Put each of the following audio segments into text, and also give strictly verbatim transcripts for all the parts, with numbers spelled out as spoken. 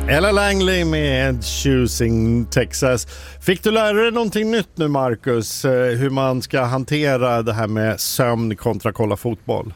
Ella Langley med Choosing Texas. Fick du lära dig någonting nytt nu, Marcus? Hur man ska hantera det här med sömn kontra kolla fotboll?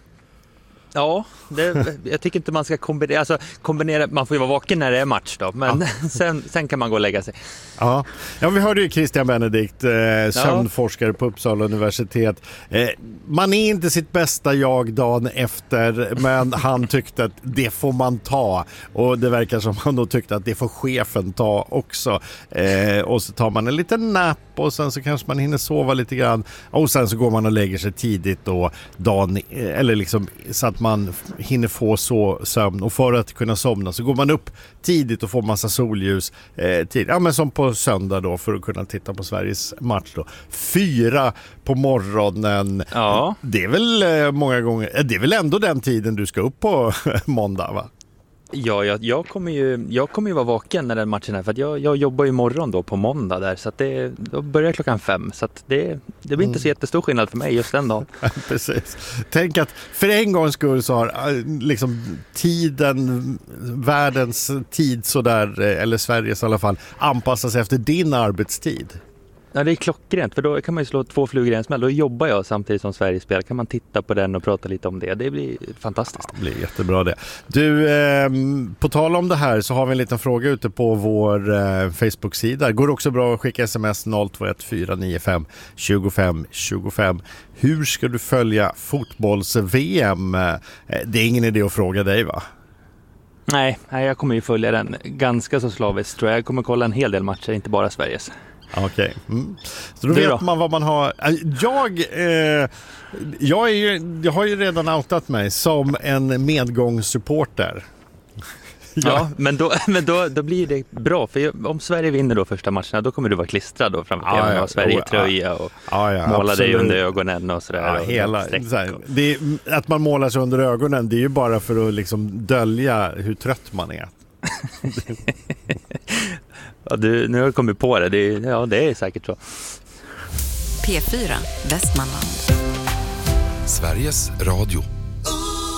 Ja, det, jag tycker inte man ska kombinera, alltså kombinera, man får ju vara vaken när det är match då, men ja. sen, sen kan man gå och lägga sig. Ja, ja vi hörde ju Christian Benedikt, eh, sömnforskare på Uppsala universitet. Eh, man är inte sitt bästa jag dagen efter, men han tyckte att det får man ta. Och det verkar som han då tyckte att det får chefen ta också. Eh, och så tar man en liten nap och sen så kanske man hinner sova lite grann. Och sen så går man och lägger sig tidigt då, dagen, eller liksom så att man hinner få så sömn, och för att kunna somna så går man upp tidigt och får massa solljus eh, tid. Ja, men som på söndag då, för att kunna titta på Sveriges match då. Fyra på morgonen. Ja. Det är väl eh, många gånger, det är väl ändå den tiden du ska upp på måndag, va? Ja, jag, jag, kommer ju, jag kommer ju vara vaken när den matchen är, för att jag, jag jobbar ju imorgon då på måndag där, så att det, då börjar klockan fem, så att det, det blir inte så jättestor skillnad för mig just den dagen. Precis. Tänk att för en gångs skull så har liksom tiden, världens tid så där, eller Sveriges i alla fall, anpassas efter din arbetstid. Ja, det är klockrent, för då kan man ju slå två flugor i en smäll. Då jobbar jag samtidigt som Sverige spelar. Kan man titta på den och prata lite om det. Det blir fantastiskt. Ja, det blir jättebra det. Du, eh, på tal om det här så har vi en liten fråga ute på vår eh, Facebook-sida. Det går också bra att skicka sms noll två ett fyra nio fem två fem två fem. Hur ska du följa fotbolls-V M? Eh, det är ingen idé att fråga dig, va? Nej, nej, jag kommer ju följa den ganska så slaviskt, tror jag. Jag kommer kolla en hel del matcher, inte bara Sveriges. Okej. Okay. Mm. Så då vet då? man vad man har. Jag, eh, jag, är ju, jag har ju redan outat mig som en medgångssupporter. Ja, ja, men, då, men då, då blir det bra. För om Sverige vinner då första matcherna, då kommer du vara klistrad då framför tvn, ja, ja, och Sverige-tröja och ja, ja, måla absolut. dig under ögonen och sådär. Ja, och hela, så här, det är, att man målar sig under ögonen, det är ju bara för att liksom dölja hur trött man är. Ja, du, nu har jag kommit på det. det. Ja, det är säkert så. P fyra, Västmanland. Sveriges Radio.